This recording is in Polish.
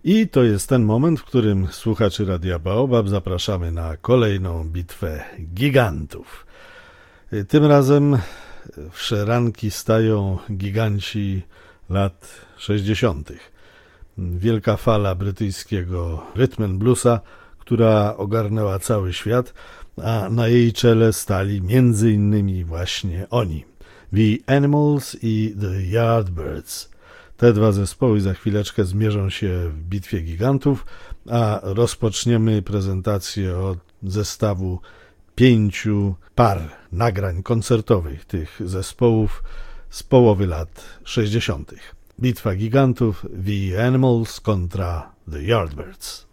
I to jest ten moment, w którym słuchaczy Radia Baobab zapraszamy na kolejną bitwę gigantów. Tym razem w szeranki stają giganci lat 60. Wielka fala brytyjskiego rhythm and bluesa, która ogarnęła cały świat, a na jej czele stali między innymi właśnie oni, The Animals i The Yardbirds. Te dwa zespoły za chwileczkę zmierzą się w bitwie gigantów, a rozpoczniemy prezentację od zestawu 5 par nagrań koncertowych tych zespołów z połowy lat 60. Bitwa gigantów, The Animals kontra The Yardbirds.